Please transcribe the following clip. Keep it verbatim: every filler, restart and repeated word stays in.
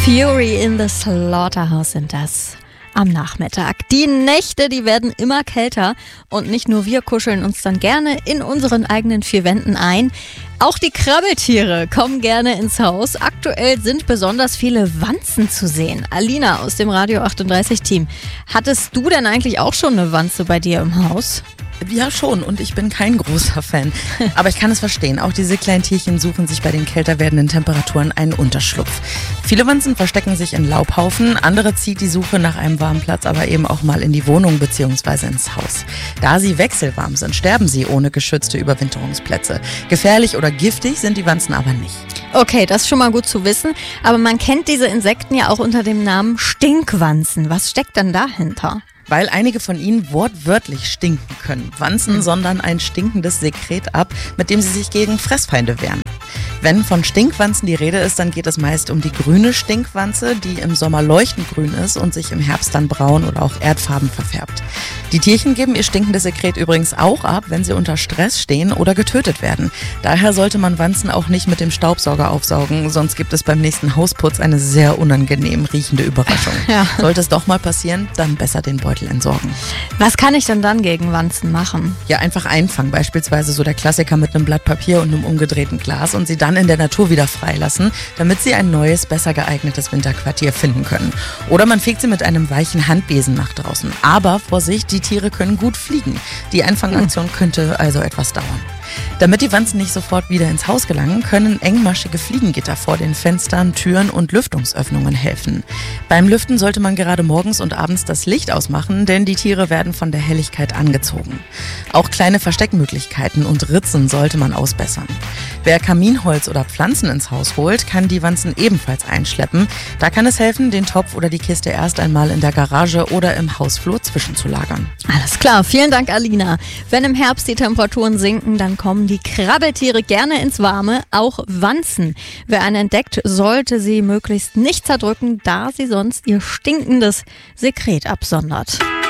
Fury in the Slaughterhouse sind das am Nachmittag. Die Nächte, die werden immer kälter und nicht nur wir kuscheln uns dann gerne in unseren eigenen vier Wänden ein. Auch die Krabbeltiere kommen gerne ins Haus. Aktuell sind besonders viele Wanzen zu sehen. Alina aus dem Radio achtunddreißig Team, hattest du denn eigentlich auch schon eine Wanze bei dir im Haus? Ja, schon, und ich bin kein großer Fan. Aber ich kann es verstehen, auch diese kleinen Tierchen suchen sich bei den kälter werdenden Temperaturen einen Unterschlupf. Viele Wanzen verstecken sich in Laubhaufen, andere zieht die Suche nach einem warmen Platz aber eben auch mal in die Wohnung bzw. ins Haus. Da sie wechselwarm sind, sterben sie ohne geschützte Überwinterungsplätze. Gefährlich oder giftig sind die Wanzen aber nicht. Okay, das ist schon mal gut zu wissen, aber man kennt diese Insekten ja auch unter dem Namen Stinkwanzen. Was steckt denn dahinter? Weil einige von ihnen wortwörtlich stinken können. Wanzen sondern ein stinkendes Sekret ab, mit dem sie sich gegen Fressfeinde wehren. Wenn von Stinkwanzen die Rede ist, dann geht es meist um die grüne Stinkwanze, die im Sommer leuchtend grün ist und sich im Herbst dann braun oder auch erdfarben verfärbt. Die Tierchen geben ihr stinkendes Sekret übrigens auch ab, wenn sie unter Stress stehen oder getötet werden. Daher sollte man Wanzen auch nicht mit dem Staubsauger aufsaugen, sonst gibt es beim nächsten Hausputz eine sehr unangenehm riechende Überraschung. Ja. Sollte es doch mal passieren, dann besser den Beutel entsorgen. Was kann ich denn dann gegen Wanzen machen? Ja, einfach einfangen, beispielsweise so der Klassiker mit einem Blatt Papier und einem umgedrehten Glas und sie dann in der Natur wieder freilassen, damit sie ein neues, besser geeignetes Winterquartier finden können. Oder man fegt sie mit einem weichen Handbesen nach draußen. Aber Vorsicht, die Tiere können gut fliegen. Die Einfangaktion könnte also etwas dauern. Damit die Wanzen nicht sofort wieder ins Haus gelangen, können engmaschige Fliegengitter vor den Fenstern, Türen und Lüftungsöffnungen helfen. Beim Lüften sollte man gerade morgens und abends das Licht ausmachen, denn die Tiere werden von der Helligkeit angezogen. Auch kleine Versteckmöglichkeiten und Ritzen sollte man ausbessern. Wer Kaminholz oder Pflanzen ins Haus holt, kann die Wanzen ebenfalls einschleppen. Da kann es helfen, den Topf oder die Kiste erst einmal in der Garage oder im Hausflur zwischenzulagern. Alles klar, vielen Dank, Alina. Wenn im Herbst die Temperaturen sinken, dann kommen die Krabbeltiere gerne ins Warme, auch Wanzen. Wer eine entdeckt, sollte sie möglichst nicht zerdrücken, da sie sonst ihr stinkendes Sekret absondert.